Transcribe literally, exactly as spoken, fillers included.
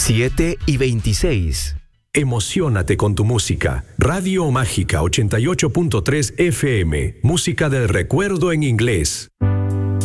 siete y veintiséis. Emociónate con tu música. Radio Mágica ochenta y ocho punto tres F M. Música del recuerdo en inglés.